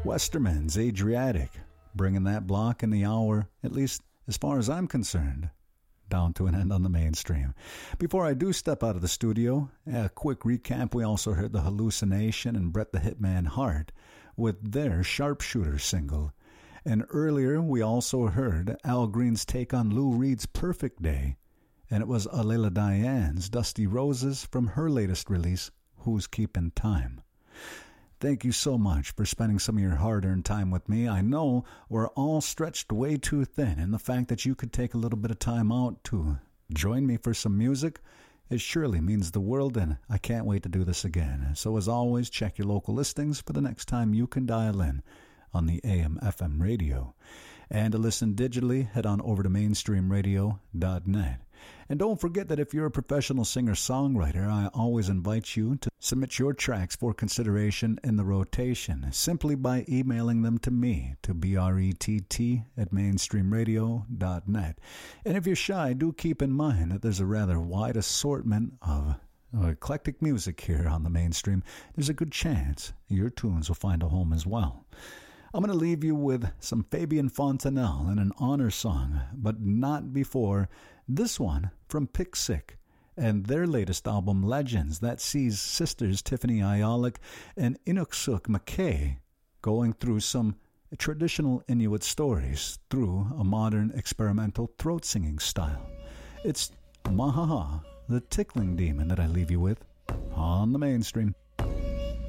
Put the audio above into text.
Westerman's Adriatic, bringing that block in the hour, at least as far as I'm concerned, down to an end on the mainstream. Before I do step out of the studio, a quick recap. We also heard The Hallucination and Bret the Hitman Hart with their Sharpshooter single. And earlier, we also heard Al Green's take on Lou Reed's Perfect Day, and it was Alela Diane's Dusty Roses from her latest release, Who's Keepin' Time. Thank you so much for spending some of your hard-earned time with me. I know we're all stretched way too thin, and the fact that you could take a little bit of time out to join me for some music, it surely means the world, and I can't wait to do this again. So as always, check your local listings for the next time you can dial in on the AM/FM radio. And to listen digitally, head on over to mainstreamradio.net. And don't forget that if you're a professional singer-songwriter, I always invite you to submit your tracks for consideration in the rotation simply by emailing them to me, to brett@mainstreamradio.net. And if you're shy, do keep in mind that there's a rather wide assortment of eclectic music here on the mainstream. There's a good chance your tunes will find a home as well. I'm going to leave you with some Fabian Fontanelle and an honor song, but not before this one from Pick Sick and their latest album, Legends, that sees sisters Tiffany Ayalik and Inuksuk McKay going through some traditional Inuit stories through a modern experimental throat singing style. It's Mahaha, the tickling demon, that I leave you with on the mainstream.